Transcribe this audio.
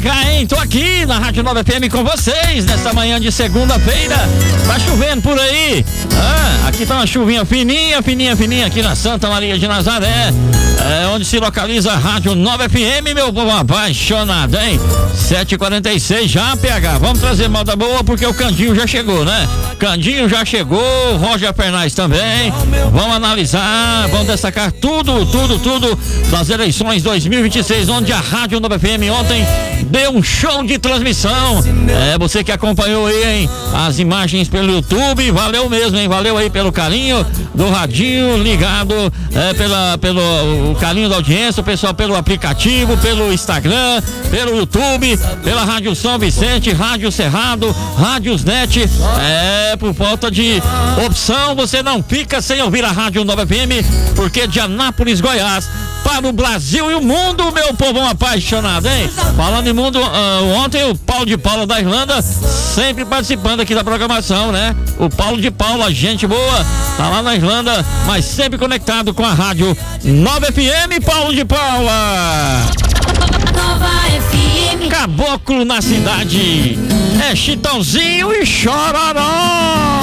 PH, hein? Tô aqui na Rádio 9 FM com vocês nesta manhã de segunda-feira. Tá chovendo por aí. Aqui tá uma chuvinha fininha aqui na Santa Maria de Nazaré. Onde se localiza a Rádio 9 FM, meu povo apaixonado, hein? 7h46 já, PH. Vamos trazer moda boa porque o Candinho já chegou, né? Candinho já chegou, Roger Fernandes também. Vamos analisar, vamos destacar tudo das eleições 2026, onde a Rádio 9 FM ontem deu um show de transmissão. Você que acompanhou aí, hein? As imagens pelo YouTube, valeu mesmo, hein? Valeu aí pelo carinho do radinho ligado, pelo carinho da audiência, o pessoal pelo aplicativo, pelo Instagram, pelo YouTube, pela Rádio São Vicente, Rádio Cerrado, Rádios Net. Por falta de opção, você não fica sem ouvir a Rádio 9 FM, porque de Anápolis, Goiás, para o Brasil e o mundo, meu povão apaixonado, hein? Falando em mundo, ontem o Paulo de Paula da Irlanda, sempre participando aqui da programação, né? O Paulo de Paula, gente boa, tá lá na Irlanda, mas sempre conectado com a Rádio 9 FM, Paulo de Paula. Nova FM. Caboclo na cidade, é Chitãozinho e Chororó.